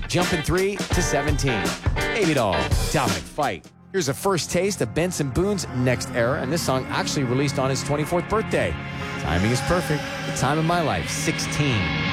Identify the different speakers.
Speaker 1: Jumping 3 to 17. Baby Doll, Dominic Fike. Here's a first taste of Benson Boone's Next Era, and this song actually released on his 24th birthday. Timing is perfect. The time of my life, 16.